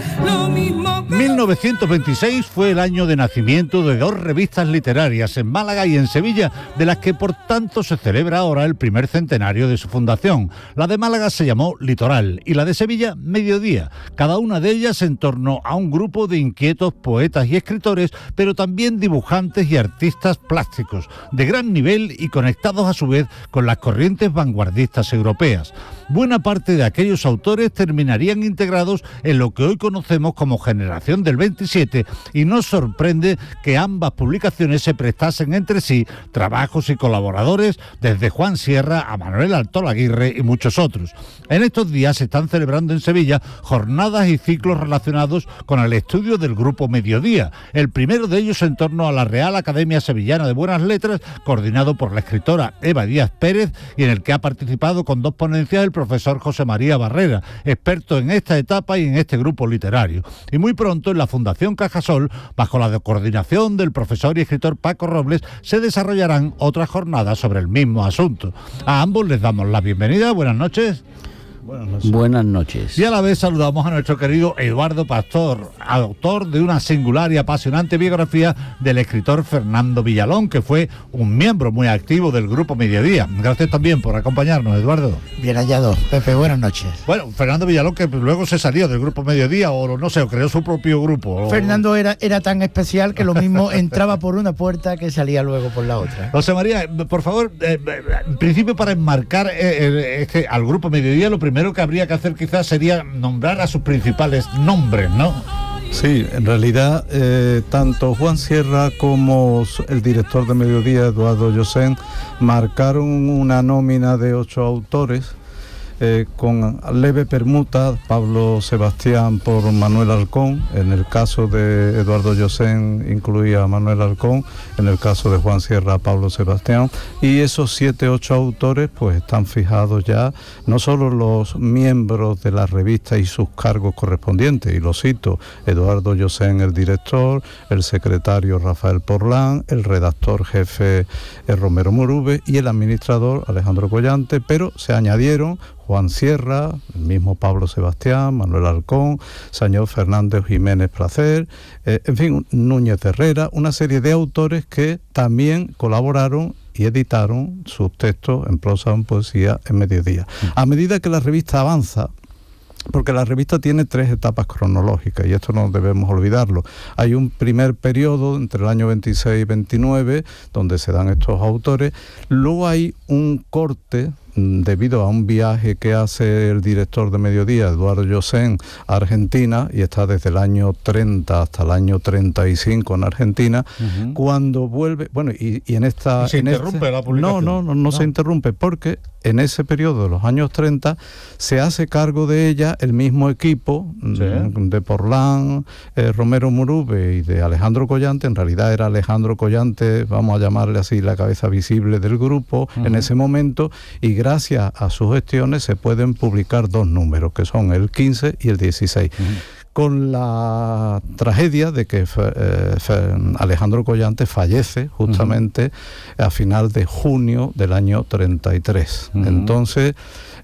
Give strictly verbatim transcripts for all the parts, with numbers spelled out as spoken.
mil novecientos veintiséis fue el año de nacimiento de dos revistas literarias en Málaga y en Sevilla, de las que por tanto se celebra ahora el primer centenario de su fundación. La de Málaga se llamó Litoral y la de Sevilla Mediodía, cada una de ellas en torno a un grupo de inquietos poetas y escritores, pero también dibujantes y artistas plásticos, de gran nivel y conectados a su vez con las corrientes vanguardistas europeas. Buena parte de aquellos autores terminarían integrados en lo que hoy conocemos como Generación del veintisiete, y no sorprende que ambas publicaciones se prestasen entre sí trabajos y colaboradores, desde Juan Sierra a Manuel Altolaguirre y muchos otros. En estos días se están celebrando en Sevilla jornadas y ciclos relacionados con el estudio del Grupo Mediodía, el primero de ellos en torno a la Real Academia Sevillana de Buenas Letras, coordinado por la escritora Eva Díaz Pérez, y en el que ha participado con dos ponencias el profesor José María Barrera, experto en esta etapa y en este grupo literario. Y muy pronto en la Fundación Cajasol, bajo la coordinación del profesor y escritor Paco Robles, se desarrollarán otras jornadas sobre el mismo asunto. A ambos les damos la bienvenida. Buenas noches. Buenas noches. Buenas noches. Y a la vez saludamos a nuestro querido Eduardo Pastor, autor de una singular y apasionante biografía del escritor Fernando Villalón, que fue un miembro muy activo del Grupo Mediodía. Gracias también por acompañarnos, Eduardo. Bien hallado, Pepe, buenas noches. Bueno, Fernando Villalón, que luego se salió del Grupo Mediodía, o no sé, o creó su propio grupo. O... Fernando era, era tan especial que lo mismo entraba por una puerta que salía luego por la otra. José María, por favor, eh, en principio, para enmarcar eh, este, al Grupo Mediodía, lo primero primero que habría que hacer quizás sería nombrar a sus principales nombres, ¿no? Sí, en realidad eh, tanto Juan Sierra como el director de Mediodía, Eduardo Llosén, marcaron una nómina de ocho autores, eh, con leve permuta, Pablo Sebastián por Manuel Halcón. En el caso de Eduardo Llosén incluía a Manuel Halcón, en el caso de Juan Sierra, Pablo Sebastián, y esos siete, ocho autores pues están fijados ya, no solo los miembros de la revista y sus cargos correspondientes, y los cito: Eduardo Llosén, el director, el secretario Rafael Porlán, el redactor jefe eh, Romero Murube y el administrador Alejandro Collante, pero se añadieron Juan Sierra, el mismo Pablo Sebastián, Manuel Halcón, señor Fernández Jiménez Placer, eh, en fin, Núñez de Herrera, una serie de autores que también colaboraron y editaron sus textos en prosa o en poesía en Mediodía. A medida que la revista avanza, porque la revista tiene tres etapas cronológicas y esto no debemos olvidarlo. Hay un primer periodo entre el año veintiséis y veintinueve donde se dan estos autores, luego hay un corte debido a un viaje que hace el director de Mediodía, Eduardo Llosén, a Argentina, y está desde el año treinta hasta el año treinta y cinco en Argentina. Uh-huh. Cuando vuelve, bueno, y, y en esta... ¿Y se en interrumpe este, la publicación? No, no, no, no, no se interrumpe, porque en ese periodo de los años treinta se hace cargo de ella el mismo equipo, sí, de Porlán, eh, Romero Murube y de Alejandro Collante. En realidad era Alejandro Collante, vamos a llamarle así, la cabeza visible del grupo, uh-huh, en ese momento, y gracias a sus gestiones se pueden publicar dos números, que son el quince y el dieciséis. Uh-huh. Con la tragedia de que eh, Alejandro Collante fallece justamente uh-huh. a final de junio del año treinta y tres. Uh-huh. Entonces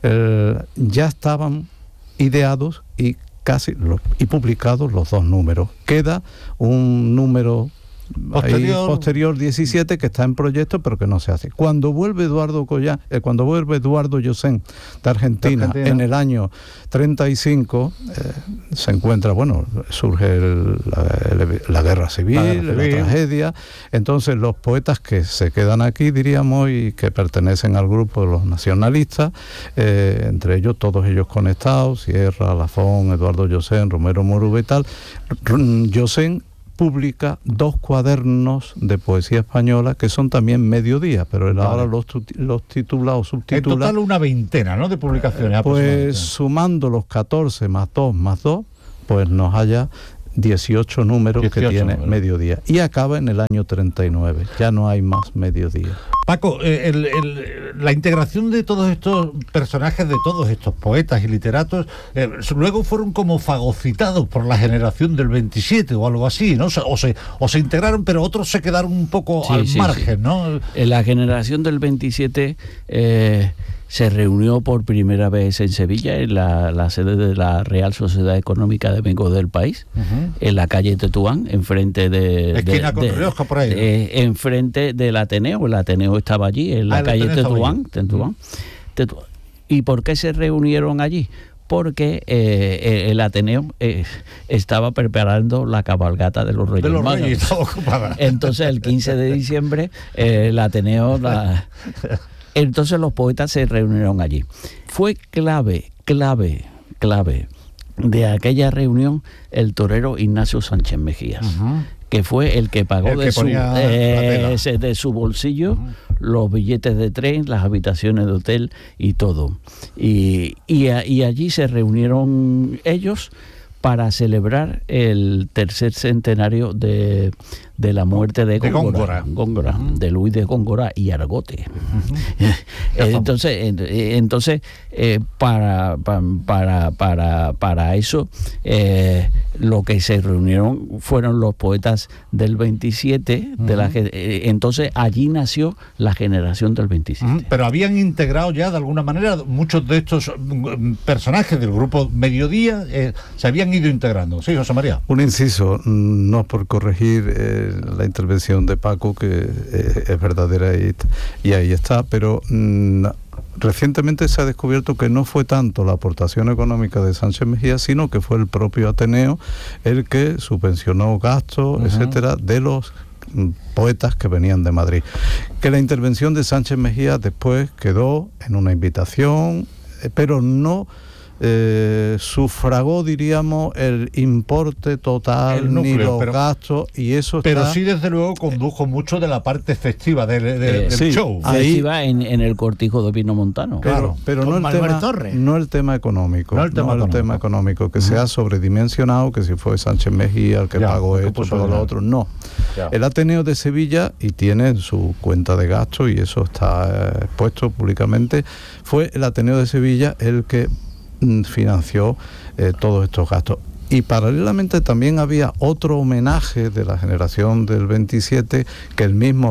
eh, ya estaban ideados y casi los, y publicados los dos números. Queda un número posterior. Ahí, posterior diecisiete, que está en proyecto pero que no se hace. Cuando vuelve Eduardo Collán, eh, cuando vuelve Eduardo Llosén de Argentina, Argentina en el año treinta y cinco, eh, se encuentra, bueno, surge el, la, la guerra civil, la, guerra civil. la tragedia. Entonces los poetas que se quedan aquí, diríamos, y que pertenecen al grupo de los nacionalistas, eh, entre ellos todos ellos conectados, Sierra, Lafón, Eduardo Llosén, Romero Murube y tal. Llosén publica dos cuadernos de poesía española que son también Mediodía, pero él vale. ahora los, los titula o subtitula. En total una veintena, ¿no?, de publicaciones. Pues sumando los catorce más dos más dos, pues nos haya dieciocho números dieciocho que tiene números. Mediodía. Y acaba en el año treinta y nueve. Ya no hay más Mediodía. Paco, eh, el, el, la integración de todos estos personajes, de todos estos poetas y literatos, eh, luego fueron como fagocitados por la generación del veintisiete o algo así, ¿no? O se, o se integraron, pero otros se quedaron un poco sí, al sí, margen, sí. ¿no? En la generación del veintisiete... Eh, se reunió por primera vez en Sevilla, en la, la sede de la Real Sociedad Económica de Amigos del País, uh-huh. en la calle Tetuán, enfrente de... Esquina con Rioja, por ahí. Eh, enfrente del Ateneo. El Ateneo estaba allí, en la ah, calle Tetuán. Tetuán. Tetuán. ¿Y por qué se reunieron allí? Porque eh, el Ateneo eh, estaba preparando la cabalgata de los Reyes de los Magos. Reyes, estaba ocupada. Entonces, el quince de diciembre, eh, el Ateneo... La... Entonces, los poetas se reunieron allí. Fue clave, clave, clave de aquella reunión el torero Ignacio Sánchez Mejías, uh-huh. que fue el que pagó el que de, su, eh, de su bolsillo uh-huh. los billetes de tren, las habitaciones de hotel y todo. Y, y, y allí se reunieron ellos para celebrar el tercer centenario de, de la muerte de Góngora, de, Góngora, uh-huh. de Luis de Góngora y Argote. Uh-huh. entonces, entonces eh, para, para, para, para eso eh, lo que se reunieron fueron los poetas del veintisiete, uh-huh. de la, eh, entonces allí nació la generación del veintisiete. Uh-huh. Pero habían integrado ya de alguna manera muchos de estos personajes del grupo Mediodía, eh, se habían ido integrando. Sí, José María. Un inciso, no por corregir eh, la intervención de Paco, que eh, es verdadera y, y ahí está, pero mm, recientemente se ha descubierto que no fue tanto la aportación económica de Sánchez Mejía, sino que fue el propio Ateneo el que subvencionó gastos, uh-huh. etcétera, de los poetas que venían de Madrid. Que la intervención de Sánchez Mejía después quedó en una invitación, eh, pero no Eh, sufragó, diríamos, el importe total, el núcleo, ni los pero, gastos, y eso pero está... sí, desde luego, condujo mucho de la parte festiva de, de, de, eh, del sí, show. Festiva en, en el cortijo de Pino Montano. Claro, pero no el, tema, no el tema económico, no el tema, no el económico. tema económico, que uh-huh. se ha sobredimensionado, que si fue Sánchez Mejía el que ya, pagó esto, todo lo otro, no. Ya. El Ateneo de Sevilla, y tiene su cuenta de gastos, y eso está expuesto eh, públicamente, fue el Ateneo de Sevilla el que financió eh, todos estos gastos. Y paralelamente también había otro homenaje de la generación del veintisiete que el mismo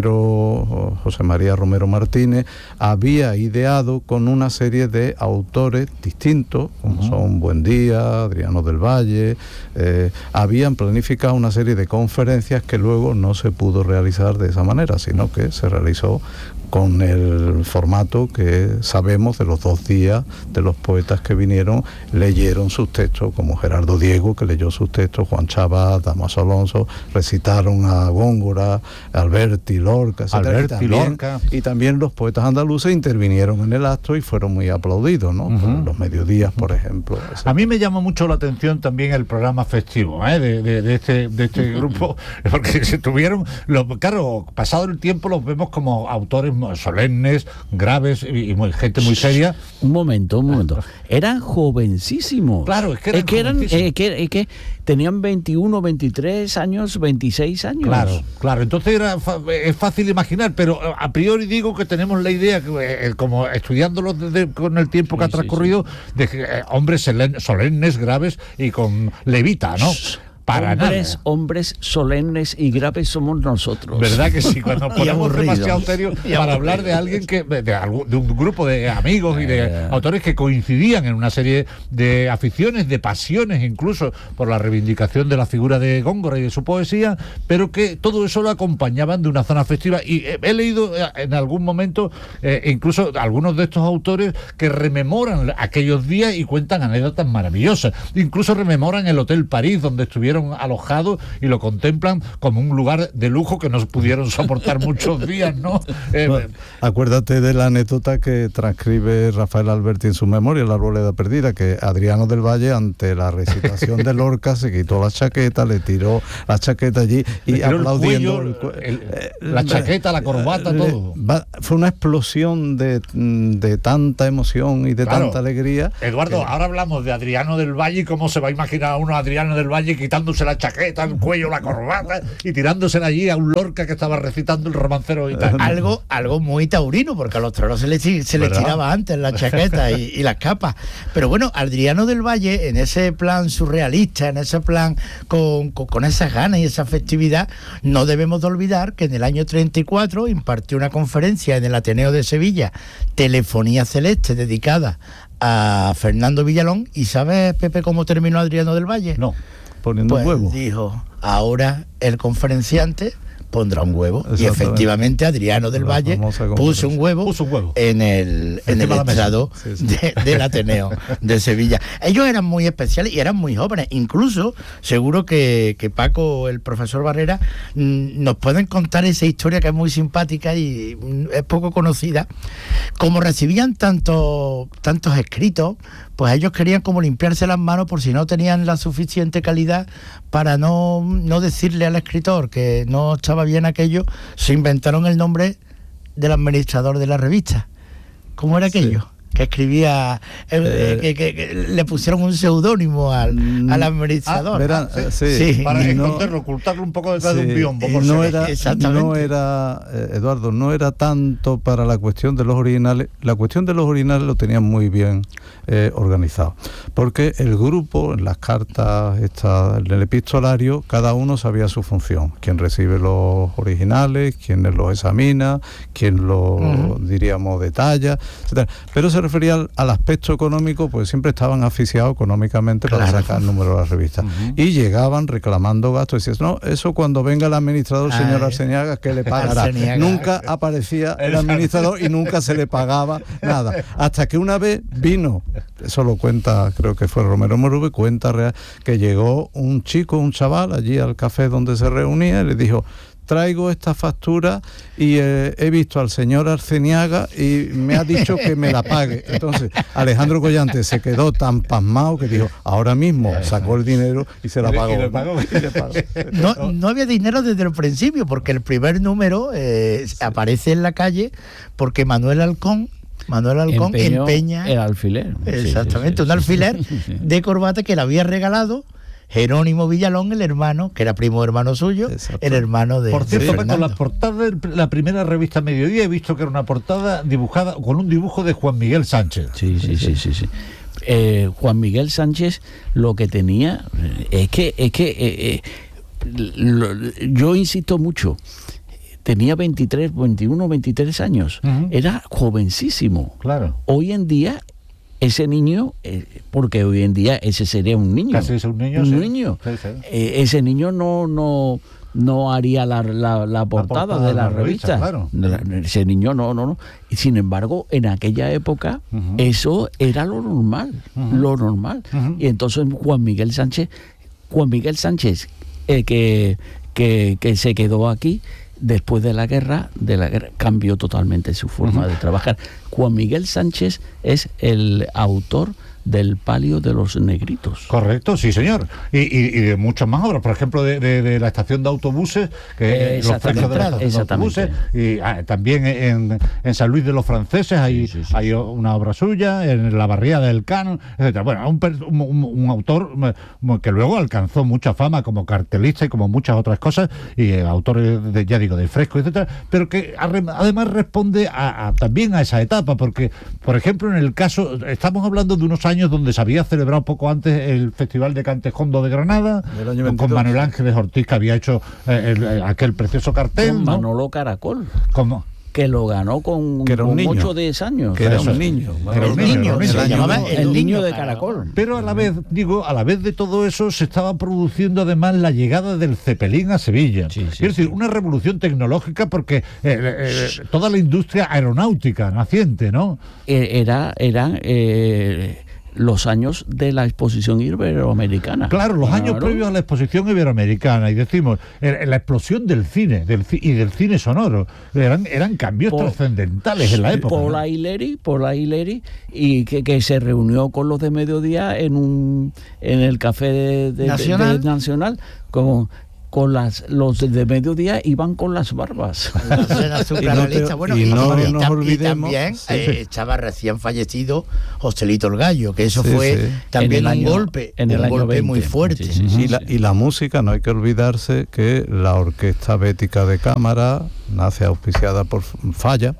Romero, José María Romero Martínez, había ideado con una serie de autores distintos, como uh-huh. son Buendía, Adriano del Valle. Eh, habían planificado una serie de conferencias que luego no se pudo realizar de esa manera, sino que se realizó con el formato que sabemos de los dos días de los poetas que vinieron, leyeron sus textos, como Gerardo Diego, que leyó sus textos, Juan Chávez, Damaso Alonso, recitaron a Góngora, Alberti, Lorca, etcétera. Alberti, y, también, Lorca. y también los poetas andaluces intervinieron en el acto y fueron muy aplaudidos, ¿no? Uh-huh. Los Mediodías, por ejemplo. A mí me llama mucho la atención también el programa festivo, ¿eh? de, de, de este, de este grupo, porque se tuvieron, los, claro, pasado el tiempo los vemos como autores solemnes, graves y, y muy, gente muy seria. Un momento, un momento. Eran jovencísimos. Claro, es que eran, es que, eran eh, que, es que tenían veintiuno, veintitrés años, veintiséis años. Claro, claro. Entonces era es fácil imaginar, pero a priori digo que tenemos la idea, que, como estudiándolos desde, con el tiempo que sí, ha transcurrido, sí, sí. de que, eh, hombres solemnes, graves y con levita, ¿no? Para hombres, nada. Hombres solemnes y graves somos nosotros. ¿Verdad que sí? Cuando ponemos demasiado serio para hablar de alguien que, de, de, de un grupo de amigos y de eh. autores que coincidían en una serie de aficiones, de pasiones, incluso por la reivindicación de la figura de Góngora y de su poesía, pero que todo eso lo acompañaban de una zona festiva. Y he, he leído en algún momento, eh, incluso algunos de estos autores que rememoran aquellos días y cuentan anécdotas maravillosas. Incluso rememoran el Hotel París, donde estuvieron alojados y lo contemplan como un lugar de lujo que no pudieron soportar muchos días, ¿no? Eh, no acuérdate de la anécdota que transcribe Rafael Alberti en su memoria, La Arboleda Perdida, que Adriano del Valle, ante la recitación de Lorca, se quitó la chaqueta, le tiró la chaqueta allí y aplaudiendo el cuello, el, el, la chaqueta, la corbata, le, todo. Va, fue una explosión de, de tanta emoción y de claro, tanta alegría. Eduardo, que... ahora hablamos de Adriano del Valle y cómo se va a imaginar a uno a Adriano del Valle quitando quitándose la chaqueta, el cuello, la corbata y tirándosela allí a un Lorca que estaba recitando el romancero y tal. Algo, algo muy taurino, porque a los toros se les, se les tiraba antes la chaqueta y, y las capas. Pero bueno, Adriano del Valle, en ese plan surrealista, en ese plan con, con, con esas ganas y esa festividad, no debemos de olvidar que en el año treinta y cuatro impartió una conferencia en el Ateneo de Sevilla, Telefonía Celeste, dedicada a Fernando Villalón. ¿Y sabes, Pepe, cómo terminó Adriano del Valle? No. Poniendo Pues un huevo. dijo, ahora el conferenciante pondrá un huevo. Y efectivamente Adriano del La Valle famosa puso un huevo, Puso un huevo. en el, en el Encima de la mesa. estrado Sí, sí. de- del Ateneo de Sevilla. Ellos eran muy especiales y eran muy jóvenes. Incluso, seguro que, que Paco, el profesor Barrera, mm, nos pueden contar esa historia que es muy simpática y mm, es poco conocida. Como recibían tantos tantos escritos, pues ellos querían como limpiarse las manos por si no tenían la suficiente calidad para no, no decirle al escritor que no estaba bien aquello. Se inventaron el nombre del administrador de la revista. ¿Cómo era aquello? Sí. Que escribía, eh, Eh, que, que- que le pusieron un seudónimo al, al administrador. Ah, verán, Ah, eh, sí, sí. Para y no- esconderlo, ocultarlo un poco detrás de Sí, un biombo. y por no si era, acaso. Exactamente. no era eh, Eduardo, no era tanto para la cuestión de los originales. La cuestión de los originales lo tenían muy bien eh, organizado, porque el grupo, en las cartas, esta, en el epistolario, cada uno sabía su función. Quien recibe los originales, quien los examina, quien los, Ujú. diríamos, detalla, etcétera. Pero se refería al, al aspecto económico, pues siempre estaban asfixiados económicamente para Claro. sacar número de la revista. Ujú. Y llegaban reclamando gastos. Decías, no, eso cuando venga el administrador, Ay. señor Arceniaga, que le pagará. Arceniaga. Nunca aparecía el administrador y nunca se le pagaba nada. Hasta que una vez vino, eso lo cuenta, creo que fue Romero Morube, cuenta real, que llegó un chico, un chaval, allí al café donde se reunía, y le dijo: traigo esta factura y eh, he visto al señor Arceniaga y me ha dicho que me la pague. Entonces Alejandro Collante se quedó tan pasmado que dijo, ahora mismo sacó el dinero y se la Y le- pagó. y le pagó. Y le pagó. No, no había dinero desde el principio, porque el primer número eh, aparece en la calle porque Manuel Halcón, Manuel Halcón Empeñó empeña el alfiler. Sí, exactamente sí, sí, un sí. alfiler de corbata que le había regalado Jerónimo Villalón, el hermano, que era primo hermano suyo, Exacto. el hermano de Por cierto, de Paco, Fernando. la portada de la primera revista Mediodía he visto que era una portada dibujada con un dibujo de Juan Miguel Sánchez. Sí, sí, sí, sí, sí. Eh, Juan Miguel Sánchez lo que tenía eh, es que es que eh, eh, lo- yo insisto mucho. Tenía veintitrés, veintiuno, veintitrés años. Ujú. Era jovencísimo. Claro. Hoy en día ese niño, eh, porque hoy en día ese sería un niño. Casi es un niño, Un sí. niño. Sí, sí. Eh, ese niño no no no haría la, la, la, portada, portada de la, de la revista, revista. claro. De la- ese niño no, no, no. Y sin embargo, en aquella época, Ujú. eso era lo normal, Ujú. lo normal. Ujú. Y entonces Juan Miguel Sánchez, Juan Miguel Sánchez, eh, que, que, que se quedó aquí, después de la guerra, de la guerra, cambió totalmente su forma Ujú. de trabajar. Juan Miguel Sánchez es el autor del Palio de los Negritos. Correcto, sí, señor. Y, y- y de muchas más obras, por ejemplo, de, de- de la estación de autobuses, que Eh, los frescos de la estación de exactamente. autobuses, y ah, también en, en San Luis de los Franceses hay, Sí, sí, sí, hay una obra suya, en la barriada del Cano, etcétera. Bueno, un, per- un, un- un autor mm, que luego alcanzó mucha fama como cartelista y como muchas otras cosas, y eh, autor de, ya digo, de fresco, etcétera, pero que arre- además responde a, a- también a esa etapa, porque, por ejemplo, en el caso, estamos hablando de unos años donde se había celebrado poco antes el Festival de Cantejondo de Granada, Del año con veintidós. Manuel Ángeles Ortiz, que había hecho eh, el- eh, aquel precioso cartel, Con ¿no? Manolo Caracol, Como- que lo ganó con, Que era un con niño. ocho o diez años. Que era Eso un es. niño. Era un El niño, niño, era un se niño. llamaba el, el niño de Caracol. Caracol. Pero a la vez, digo, a la vez de todo eso se estaba produciendo además la llegada del Cepelín a Sevilla. Sí, sí, es decir, sí. una revolución tecnológica porque eh, eh, toda la industria aeronáutica naciente, ¿no? Eh, Era, eran eh, los años de la exposición iberoamericana. Claro, los años Claro. previos a la exposición iberoamericana, y decimos, eh, la explosión del cine del ci- y del cine sonoro, eran, eran cambios Por- trascendentales en la época. ¿no? Paula Hileri, Paula Hileri, y que, que se reunió con los de Mediodía en un en el café de, de- Nacional. de- de Nacional con con las los de mediodía iban con las barbas. La cena superrealista. te- Bueno, y y, no y nos tam- y olvidemos- también sí. eh, estaba recién fallecido Joselito el Gallo, que eso Sí, fue sí. también En el un año- golpe, en el un año golpe veinte. muy fuerte. Sí, sí, sí. Y la, y la música, no hay que olvidarse que la Orquesta Bética de Cámara nace auspiciada por Falla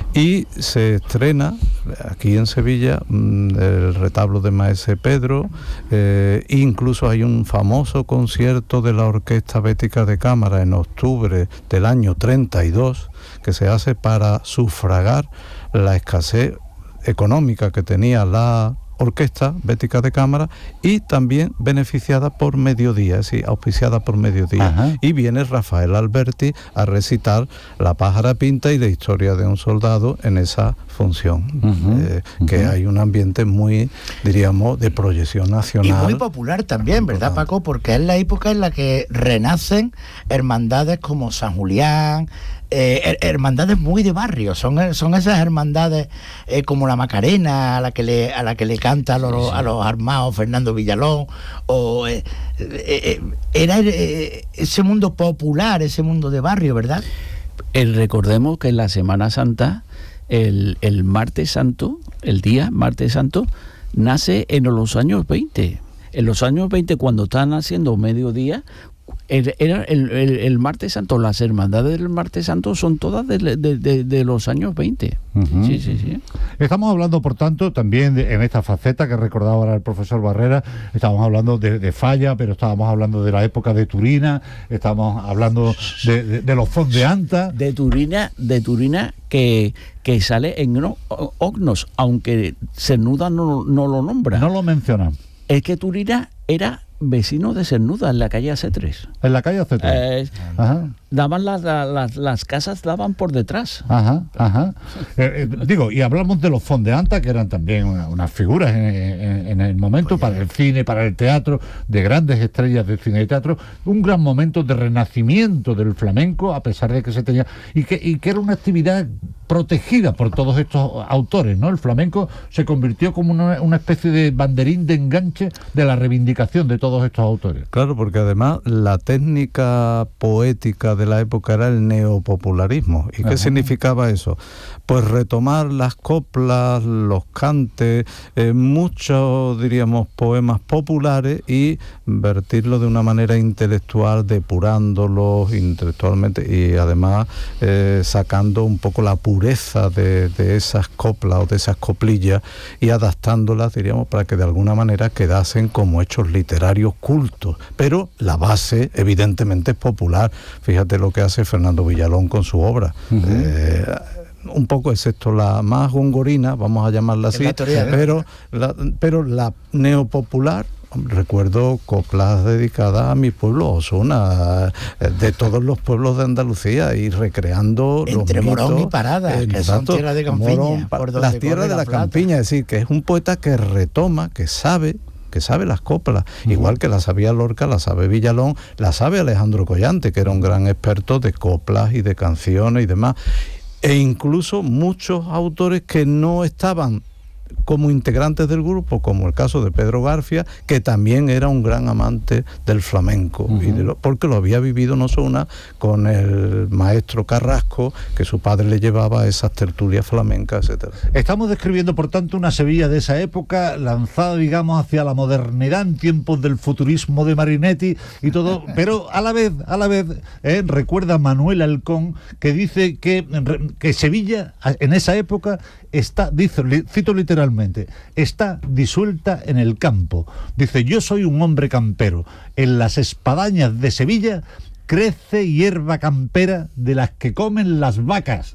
y se estrena aquí en Sevilla mm, el retablo de Maese Pedro, eh, incluso hay un famoso concierto de la Orquesta Bética de Cámara en octubre del año treinta y dos que se hace para sufragar la escasez económica que tenía la Orquesta Bética de Cámara y también beneficiada por Mediodía, es decir, auspiciada por Mediodía. Ajá. Y viene Rafael Alberti a recitar La pájara pinta y la historia de un soldado en esa función. Ujú, Eh, que ujú. hay un ambiente muy, diríamos, de proyección Y nacional. muy popular también, ¿verdad, Importante. Paco? Porque es la época en la que renacen hermandades como San Julián, eh, her- hermandades muy de barrio. Son, son esas hermandades eh, como la Macarena, a la que le, a la que le canta a los, a los armados Fernando Villalón. O, eh, eh, eh, era eh, ese mundo popular, ese mundo de barrio, ¿verdad? El, recordemos que en la Semana Santa, el, el martes santo, el día martes santo, nace en los años veinte. En los años veinte, cuando están haciendo mediodía, el- era el, el- el martes santo, las hermandades del martes santo son todas de, de- de- de los años veinte. Ujú. Sí, sí, sí. Estamos hablando, por tanto, también de- en esta faceta que recordaba ahora el profesor Barrera, estábamos hablando de, de Falla, pero estábamos hablando de la época de Turina, estábamos hablando de, de- de los fondeantas. De Turina, de Turina que, que sale en Ogno- Ognos, aunque Cernuda no, no lo nombra. No lo mencionan. Es que Turina era vecino de Cernuda, en la calle A C tres. En la calle Aceto. Eh, Ajá. daban las, las, las casas daban por detrás. Ajá, ajá. Eh, eh, digo, y hablamos de los fondeantas, que eran también una- unas figuras en, en- en el momento para el cine, para el teatro, de grandes estrellas del cine y teatro, un gran momento de renacimiento del flamenco, a pesar de que se tenía, y que, y que era una actividad protegida por todos estos autores, ¿no? El flamenco se convirtió como una, una especie de banderín de enganche de la reivindicación de todos estos autores. Claro, porque además la técnica poética de la época era el neopopularismo. ¿Y Ajá. qué significaba eso? Pues retomar las coplas, los cantes, eh, muchos, diríamos, poemas populares y vertirlo de una manera intelectual, depurándolos intelectualmente y además eh, sacando un poco la pureza de, de esas coplas o de esas coplillas y adaptándolas, diríamos, para que de alguna manera quedasen como hechos literarios cultos. Pero la base, evidentemente, es popular. Fíjate lo que hace Fernando Villalón con su obra. Ujú. Eh, un poco es esto la más gongorina, vamos a llamarla Es así, la toreada. pero la, pero la neopopular, recuerdo coplas dedicadas a mi pueblo, Osuna, eh, de todos los pueblos de Andalucía y recreando Entre los Morón mitos, y Parada, eh, que son exacto, tierras de campiña, Morón, Pa- por donde las tierras corre de la la plata. campiña, es decir, que es un poeta que retoma, que sabe que sabe las coplas, igual que las sabía Lorca, las sabe Villalón, las sabe Alejandro Collante, que era un gran experto de coplas y de canciones y demás, e incluso muchos autores que no estaban como integrantes del grupo, como el caso de Pedro García, que también era un gran amante del flamenco, Uh-huh. y de lo, porque lo había vivido no solo una con el maestro Carrasco, que su padre le llevaba a esas tertulias flamencas, etcétera. Estamos describiendo, por tanto, una Sevilla de esa época, lanzada, digamos, hacia la modernidad en tiempos del futurismo de Marinetti y todo, pero a la vez, a la vez, eh, recuerda Manuel Halcón, que dice que, que Sevilla, en esa época, está, dice, li- cito literalmente, está disuelta en el campo. Dice, yo soy un hombre campero. En las espadañas de Sevilla crece hierba campera de las que comen las vacas.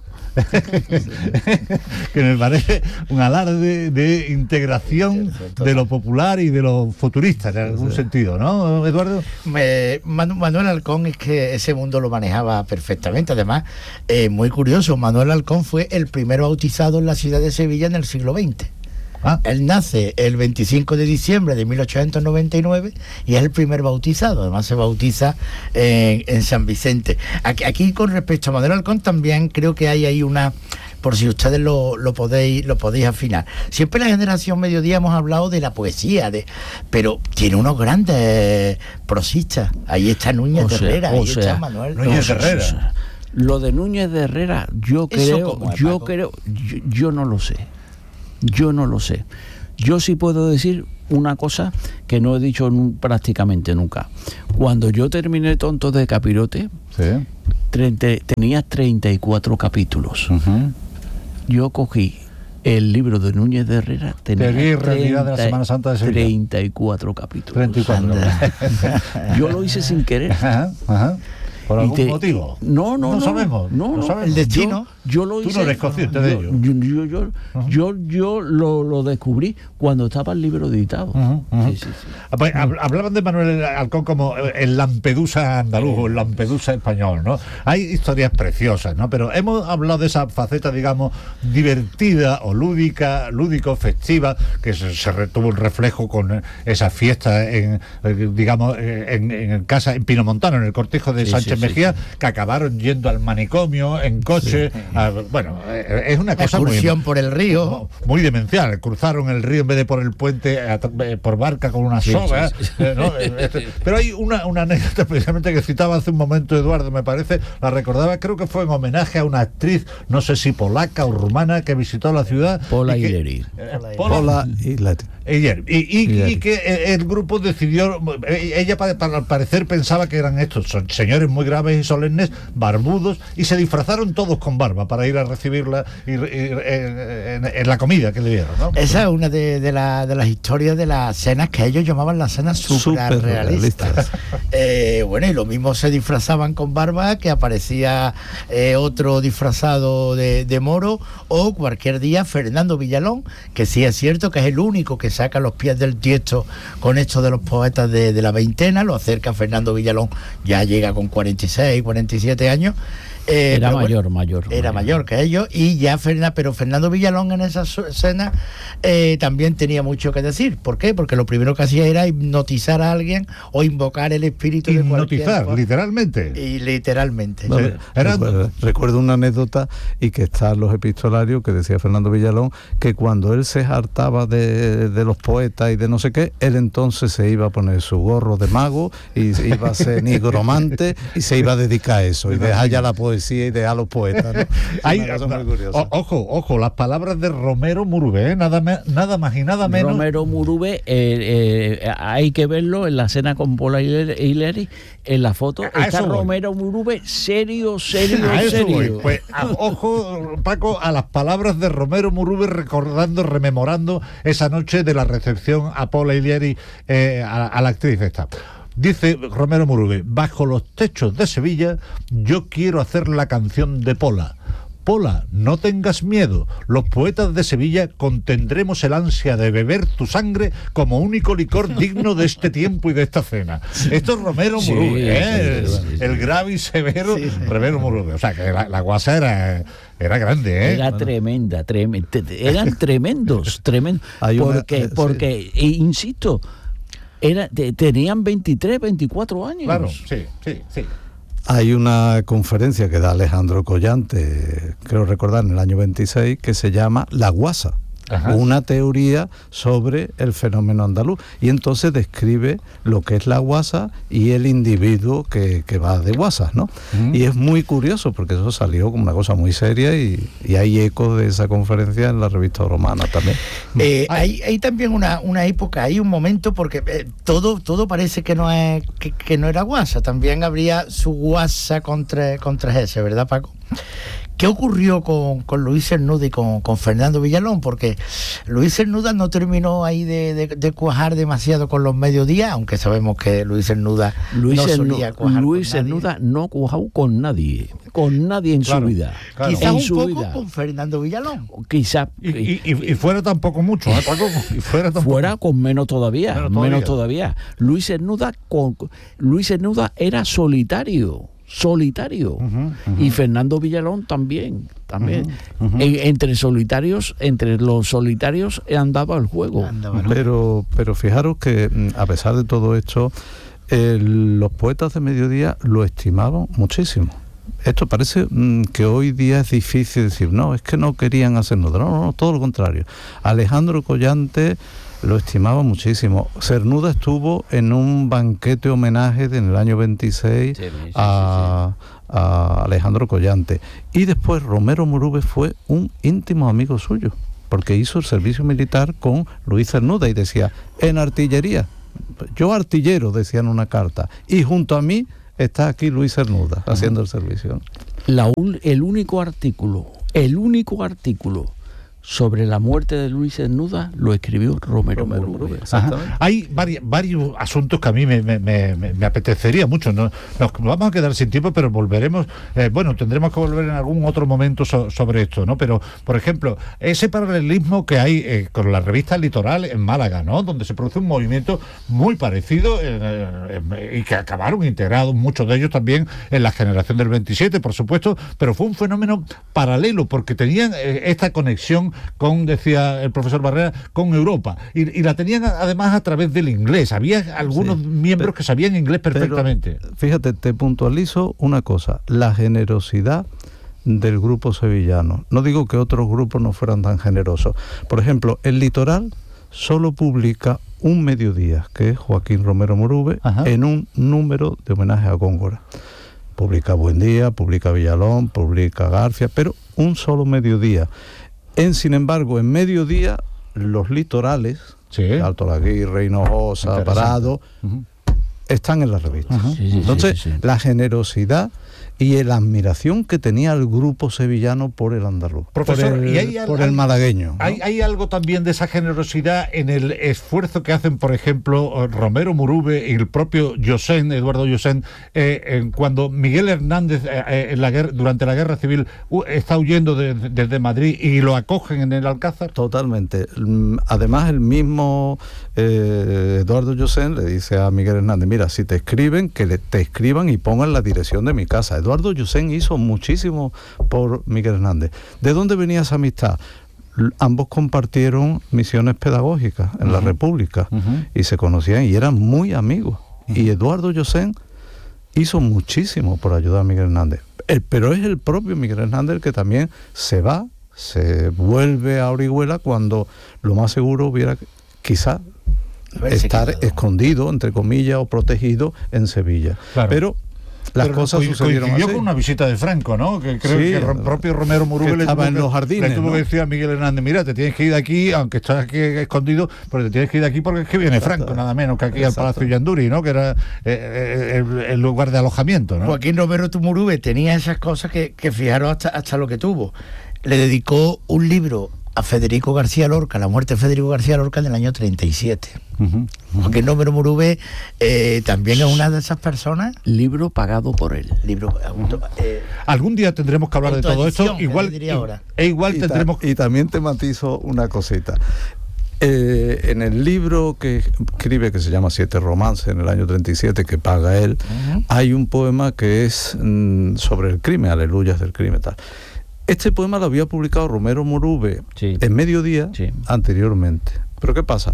Que me parece un alarde de integración de lo popular y de lo futurista, en algún sentido, ¿no, Eduardo? Me- Manu- Manuel Halcón es que ese mundo lo manejaba perfectamente. Además, eh, muy curioso, Manuel Halcón fue el primero bautizado en la ciudad de Sevilla en el siglo veinte. Ah, Él nace el veinticinco de diciembre de mil ochocientos noventa y nueve y es el primer bautizado. Además se bautiza en, en San Vicente. Aquí, aquí con respecto a Manuel Halcón también creo que hay ahí una por si ustedes lo, lo podéis lo podéis afinar. Siempre en la generación Mediodía hemos hablado de la poesía, de, pero tiene unos grandes prosistas. Ahí está Núñez de Herrera, ahí está Manuel Núñez de Herrera. Lo de Núñez de Herrera, yo creo, yo creo, yo, yo no lo sé. Yo no lo sé. Yo sí puedo decir una cosa que no he dicho nu- prácticamente nunca. Cuando yo terminé Tontos de Capirote, Sí. treinta, tenía treinta y cuatro capítulos. Uh-huh. Yo cogí el libro de Núñez de Herrera, tenía Teoría y realidad de la Semana Santa de Sevilla. treinta y cuatro capítulos. treinta y cuatro. Yo lo hice sin querer. Ajá, ajá. ¿Por Y algún te- motivo? No, no, no. no sabemos. No, no no. sabemos. El destino. Yo, yo lo Tú hice. no eres consciente de yo, ello. Yo, yo, yo, Uh-huh. yo, yo lo, lo descubrí cuando estaba el libro editado. Ujú, ujú. Sí, sí, sí. Ah, pues, hab- Hablaban de Manuel Halcón como eh, el Lampedusa andaluz o el Lampedusa español, ¿no? Hay historias preciosas, ¿no? Pero hemos hablado de esa faceta, digamos, divertida o lúdica, lúdico, festiva, que se, se re- tuvo un reflejo con eh, esa fiesta en, eh, digamos, eh, en, en casa, en Pinomontano, en el cortijo de Sí, Sánchez sí, sí, Mejía, sí. que acabaron yendo al manicomio en coche. A- bueno, eh, es una cosa muy... Excursión por el río. No, muy demencial. Cruzaron el río en vez de por el puente a tra- eh, por barca con una Sí, soga. sí, sí. eh, ¿no? Eh, este- pero hay una, una anécdota precisamente que citaba hace un momento Eduardo, me parece, la recordaba, creo que fue en homenaje a una actriz, no sé si polaca o rumana, que visitó la ciudad. Pola y que- Ileri. eh, Pola Pola- Pola y Leti. Ayer. Y, y, Ayer. y que eh, el grupo decidió, eh, ella pa- pa- al parecer pensaba que eran estos son señores muy graves y solemnes, barbudos, y se disfrazaron todos con barba para ir a recibirla y, y, eh, en, en la comida que le dieron, ¿no? Esa es una de, de, la- de las historias de las cenas que ellos llamaban las cenas superrealistas. Superrealistas. Eh, bueno, y lo mismo se disfrazaban con barba, que aparecía eh, otro disfrazado de, de moro, o cualquier día Fernando Villalón, que sí es cierto que es el único que saca los pies del tiesto con esto de los poetas de, de la veintena, lo acerca Fernando Villalón, ya llega con cuarenta y seis, cuarenta y siete años. Eh, Era pero bueno, mayor, mayor. Era mayor que ellos, y ya Fernando, pero Fernando Villalón en esa su- escena eh, también tenía mucho que decir. ¿Por qué? Porque lo primero que hacía era hipnotizar a alguien o invocar el espíritu de cualquier Hipnotizar, cosa. literalmente. Y literalmente. No, Sí, era- recuerdo, recuerdo una anécdota, y que está en los epistolarios, que decía Fernando Villalón, que cuando él se hartaba de, de los poetas y de no sé qué, él entonces se iba a poner su gorro de mago y se iba a ser nigromante y se iba a dedicar a eso y dejar ya la poesía y dejar a los poetas, ¿no? Hay- Una cosa muy curiosa. o- ojo, ojo, las palabras de Romero Murube, ¿eh? nada, me- nada más y nada menos. Romero Murube, eh, eh, hay que verlo en la cena con Pola Ileri, en la foto A está eso voy. Romero Murube serio, serio, A eso voy. serio. Pues a- ojo, Paco, a las palabras de Romero Murube, recordando, rememorando esa noche de la recepción a Pola Ileri, eh, a, a la actriz esta. Dice Romero Murube: bajo los techos de Sevilla yo quiero hacer la canción de Pola. Pola, no tengas miedo. Los poetas de Sevilla contendremos el ansia de beber tu sangre como único licor digno de este tiempo y de esta cena. Esto es Romero Sí, Murube, ¿eh? sí, sí, sí, el, sí. el grave y severo Sí, sí. Romero Murube. O sea, que la, la guasa era, era grande, ¿eh? Era tremenda, tremenda. Eran tremendos, tremendos. Hay una- porque, eh, sí. porque e insisto, era, te- tenían veintitrés, veinticuatro años. Claro, sí, sí, sí. Hay una conferencia que da Alejandro Collante, creo recordar, en el año veintiséis, que se llama La Guasa. Ajá. Una teoría sobre el fenómeno andaluz, y entonces describe lo que es la guasa y el individuo que, que va de guasas, ¿no? Mm. Y es muy curioso porque eso salió como una cosa muy seria, y, y hay ecos de esa conferencia en la revista Romana también. Eh, hay, hay también una, una época, hay un momento, porque eh, todo, todo parece que no es que, que no era guasa. También habría su guasa contra, contra ese, ¿verdad, Paco? ¿Qué ocurrió con, con Luis Cernuda y con, con Fernando Villalón? Porque Luis Cernuda no terminó ahí de, de, de cuajar demasiado con los mediodías, aunque sabemos que Luis Cernuda Luis, no Cernu- solía cuajar Luis con nadie. Cernuda no cuajó con nadie, con nadie en Claro, su vida. claro. Quizás En un su poco vida. con Fernando Villalón. Quizá Y, y, y- y fuera tampoco mucho, ¿eh, Paco? Y fuera tampoco. fuera con menos todavía, Menos menos todavía. todavía. Luis Cernuda con Luis Cernuda era solitario, solitario. Ujú, ujú. Y Fernando Villalón también, también. Ujú, ujú. En- entre solitarios, entre los solitarios andaba el juego. Andaba, ¿no? Pero, pero fijaros que, mm, a pesar de todo esto, eh, los poetas de mediodía lo estimaban muchísimo. esto parece mmm, que hoy día es difícil decir, no, es que no querían hacer nada. No, no, no, todo lo contrario. Alejandro Collante lo estimaba muchísimo. Cernuda estuvo en un banquete homenaje en el año veintiséis sí, sí, sí, a, sí, sí. a Alejandro Collante. Y después Romero Murube fue un íntimo amigo suyo, porque hizo el servicio militar con Luis Cernuda y decía, en artillería, yo artillero, decía en una carta, y junto a mí está aquí Luis Cernuda haciendo el servicio. La un, el único artículo, el único artículo sobre la muerte de Luis Cernuda lo escribió Romero Murube. Hay vari, varios asuntos que a mí me, me, me, me apetecería mucho. ¿no? Nos vamos a quedar sin tiempo, pero volveremos. Eh, bueno, tendremos que volver en algún otro momento so, sobre esto, ¿no? Pero, por ejemplo, ese paralelismo que hay eh, con la revista Litoral en Málaga, ¿no? Donde se produce un movimiento muy parecido eh, eh, y que acabaron integrados, muchos de ellos también en la generación del veintisiete, por supuesto, pero fue un fenómeno paralelo porque tenían eh, esta conexión con, decía el profesor Barrera, con Europa, y, y la tenían además a través del inglés. Había algunos sí, miembros pero, que sabían inglés perfectamente. Fíjate, te puntualizo una cosa, la generosidad del grupo sevillano. No digo que otros grupos no fueran tan generosos. Por ejemplo, el Litoral solo publica un mediodía, que es Joaquín Romero Murube, Ajá. en un número de homenaje a Góngora. Publica Buen Día, publica Villalón, publica García, pero un solo mediodía. En, sin embargo, en mediodía, los litorales, sí. Alto Laguirre, Hinojosa, Parado, uh-huh. están en la revista. Uh-huh. Sí, sí, Entonces, sí, sí. la generosidad y la admiración que tenía el grupo sevillano por el andaluz, Profesor, por el, ¿y hay, por el malagueño. ¿no? ¿hay, ¿Hay algo también de esa generosidad en el esfuerzo que hacen, por ejemplo, Romero Murube y el propio Llosén, Eduardo Llosén, eh, en cuando Miguel Hernández eh, en la guerra, durante la Guerra Civil uh, está huyendo de, de, desde Madrid y lo acogen en el Alcázar? Totalmente. Además, el mismo eh, Eduardo Llosén le dice a Miguel Hernández, mira, si te escriben, que le, te escriban y pongan la dirección de mi casa. Eduardo Llosén hizo muchísimo por Miguel Hernández. ¿De dónde venía esa amistad? Ambos compartieron misiones pedagógicas en uh-huh. la República uh-huh. y se conocían y eran muy amigos. Uh-huh. Y Eduardo Llosén hizo muchísimo por ayudar a Miguel Hernández. El, pero es el propio Miguel Hernández el que también se va, se vuelve a Orihuela cuando lo más seguro hubiera quizá estar quedado. escondido, entre comillas, o protegido en Sevilla. Claro. Pero las Pero cosas sucedieron así. Con una visita de Franco, ¿no? Que creo sí, que el propio Romero Murube le tuvo, en los jardines, le tuvo ¿no? que decir a Miguel Hernández, mira, te tienes que ir de aquí, aunque estás aquí escondido, pero te tienes que ir de aquí porque es que viene Franco, Exacto. nada menos que aquí Exacto. al Palacio Yanduri, ¿no? Que era eh, el, el lugar de alojamiento, ¿no? Joaquín Romero Murube tenía esas cosas que, que fijaros hasta, hasta lo que tuvo. Le dedicó un libro a Federico García Lorca, la muerte de Federico García Lorca en el año treinta y siete. Uh-huh. Joaquín Romero Murube eh, también es una de esas personas. Libro pagado por él. Libro. Uh-huh. Eh, Algún día tendremos que hablar de todo esto. Igual, e igual y tendremos. Ta- y también te matizo una cosita. Eh, en el libro que escribe, que se llama Siete Romances, en el año treinta y siete, que paga él, uh-huh. hay un poema que es mm, sobre el crimen, Aleluyas del crimen, tal. Este poema lo había publicado Romero Murube sí. en Mediodía sí. anteriormente. Pero ¿qué pasa?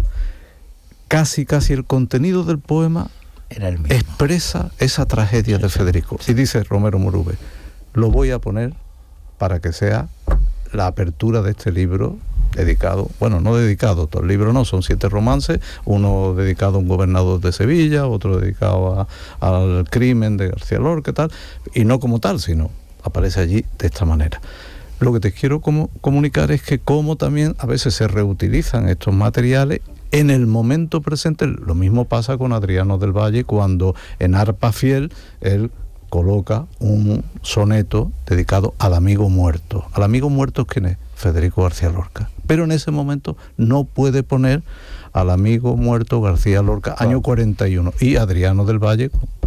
Casi, casi el contenido del poema era el mismo. Expresa esa tragedia sí, de Federico. Sí. Y dice Romero Murube, lo voy a poner para que sea la apertura de este libro dedicado, bueno, no dedicado, todo el libro no, son siete romances, uno dedicado a un gobernador de Sevilla, otro dedicado a, al crimen de García Lorca y tal, y no como tal, sino aparece allí de esta manera. Lo que te quiero como, comunicar es que como también a veces se reutilizan estos materiales en el momento presente. Lo mismo pasa con Adriano del Valle cuando en Arpa Fiel él coloca un soneto dedicado al amigo muerto. Al amigo muerto, ¿quién es? Federico García Lorca. Pero en ese momento no puede poner al amigo muerto García Lorca, claro. año cuarenta y uno, y Adriano del Valle,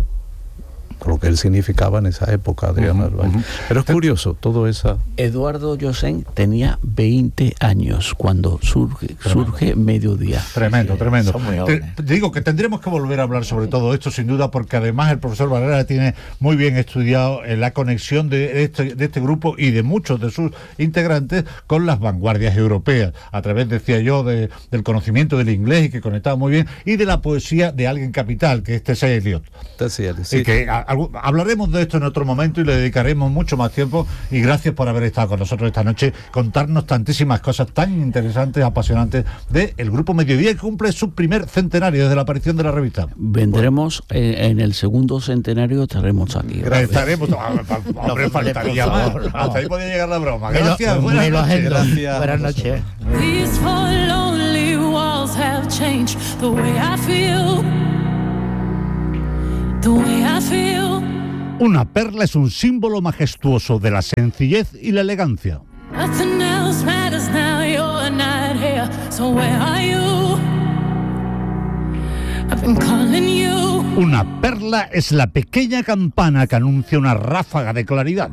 con lo que él significaba en esa época, Adriano uh-huh, del Valle. Uh-huh. Pero es curioso, todo eso. Eduardo Llosén tenía veinte años cuando surge, surge Mediodía. Tremendo, sí, tremendo. Te, te digo que tendremos que volver a hablar sobre todo esto, sin duda, porque además el profesor Barrera tiene muy bien estudiado eh, la conexión de este, de este grupo y de muchos de sus integrantes con las vanguardias europeas, a través, decía yo, de, del conocimiento del inglés, y que conectaba muy bien, y de la poesía de alguien capital, que es T S. Eliot. T S. Eliot, sí. Y que a, algo, hablaremos de esto en otro momento y le dedicaremos mucho más tiempo, y gracias por haber estado con nosotros esta noche, contarnos tantísimas cosas tan interesantes, apasionantes del Grupo Mediodía, que cumple su primer centenario desde la aparición de la revista. Vendremos bueno. en, en el segundo centenario, estaremos aquí. Estaremos, hombre, faltaría más. Hasta ahí podía llegar la broma. Gracias, buenas noches. Gracias. Buenas noches. These four lonely walls have changed the way I feel. The way I feel. Una perla es un símbolo majestuoso de la sencillez y la elegancia. Nothing else matters now, you're not here. So where are you? I've been calling you. Una perla es la pequeña campana que anuncia una ráfaga de claridad.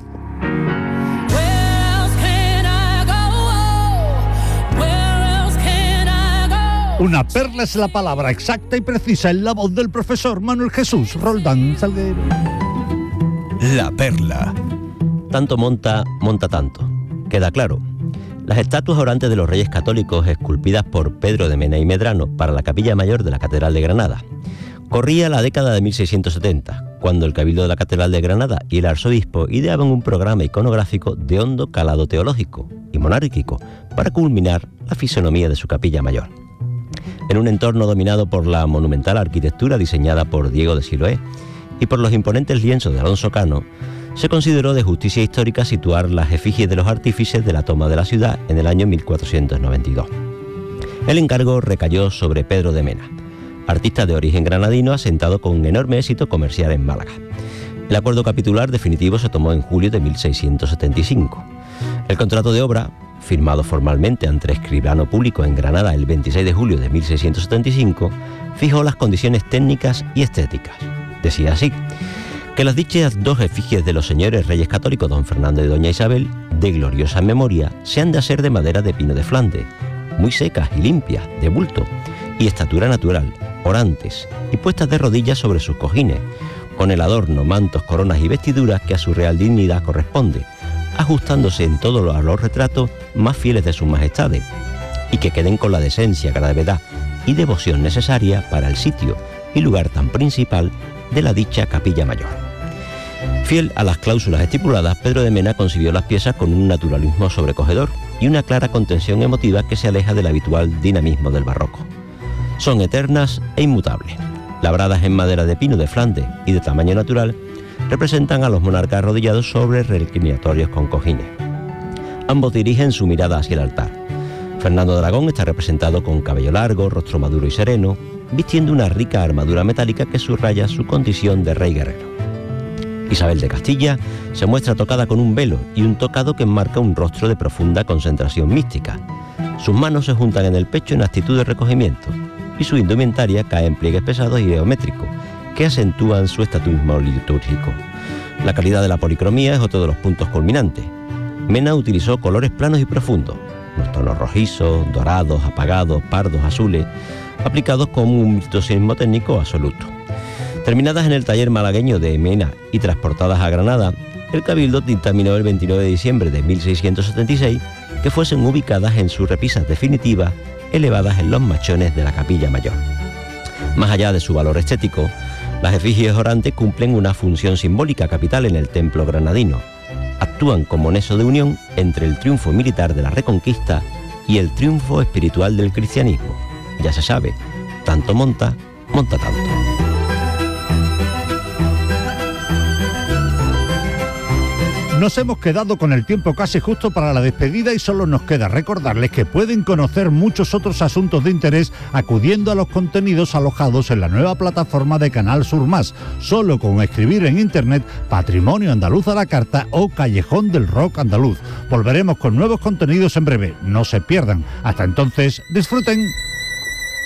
Una perla es la palabra exacta y precisa en la voz del profesor Manuel Jesús Roldán Salguero. La perla. Tanto monta, monta tanto. Queda claro. Las estatuas orantes de los Reyes Católicos, esculpidas por Pedro de Mena y Medrano para la capilla mayor de la Catedral de Granada. Corría la década de mil seiscientos setenta, cuando el Cabildo de la Catedral de Granada y el arzobispo ideaban un programa iconográfico de hondo calado teológico y monárquico para culminar la fisonomía de su capilla mayor. En un entorno dominado por la monumental arquitectura diseñada por Diego de Siloé y por los imponentes lienzos de Alonso Cano, se consideró de justicia histórica situar las efigies de los artífices de la toma de la ciudad en el año mil cuatrocientos noventa y dos. El encargo recayó sobre Pedro de Mena, artista de origen granadino asentado con un enorme éxito comercial en Málaga. El acuerdo capitular definitivo se tomó en julio de mil seiscientos setenta y cinco. El contrato de obra, firmado formalmente ante el escribano público en Granada el veintiséis de julio de mil seiscientos setenta y cinco, fijó las condiciones técnicas y estéticas. Decía así: que las dichas dos efigies de los señores reyes católicos don Fernando y doña Isabel, de gloriosa memoria, se han de hacer de madera de pino de Flandes, muy secas y limpias, de bulto, y estatura natural, orantes, y puestas de rodillas sobre sus cojines, con el adorno, mantos, coronas y vestiduras que a su real dignidad corresponde, ajustándose en todo a los retratos más fieles de sus majestades, y que queden con la decencia, gravedad y devoción necesaria para el sitio y lugar tan principal de la dicha capilla mayor. Fiel a las cláusulas estipuladas, Pedro de Mena concibió las piezas con un naturalismo sobrecogedor y una clara contención emotiva que se aleja del habitual dinamismo del barroco. Son eternas e inmutables. Labradas en madera de pino de Flandes y de tamaño natural, representan a los monarcas arrodillados sobre reclinatorios con cojines. Ambos dirigen su mirada hacia el altar. Fernando de Aragón está representado con cabello largo, rostro maduro y sereno, vistiendo una rica armadura metálica que subraya su condición de rey guerrero. Isabel de Castilla se muestra tocada con un velo y un tocado que enmarca un rostro de profunda concentración mística. Sus manos se juntan en el pecho en actitud de recogimiento y su indumentaria cae en pliegues pesados y geométricos que acentúan su estatuismo litúrgico. La calidad de la policromía es otro de los puntos culminantes. Mena utilizó colores planos y profundos, los tonos rojizos, dorados, apagados, pardos, azules, aplicados con un virtuosismo técnico absoluto. Terminadas en el taller malagueño de Mena y transportadas a Granada, el Cabildo dictaminó el veintinueve de diciembre de mil seiscientos setenta y seis que fuesen ubicadas en sus repisas definitivas, elevadas en los machones de la capilla mayor. Más allá de su valor estético, las efigies orantes cumplen una función simbólica capital en el templo granadino. Actúan como nexo de unión entre el triunfo militar de la Reconquista y el triunfo espiritual del cristianismo. Ya se sabe, tanto monta, monta tanto. Nos hemos quedado con el tiempo casi justo para la despedida y solo nos queda recordarles que pueden conocer muchos otros asuntos de interés acudiendo a los contenidos alojados en la nueva plataforma de Canal Sur Más, solo con escribir en internet Patrimonio Andaluz a la Carta o Callejón del Rock Andaluz. Volveremos con nuevos contenidos en breve, no se pierdan. Hasta entonces, disfruten.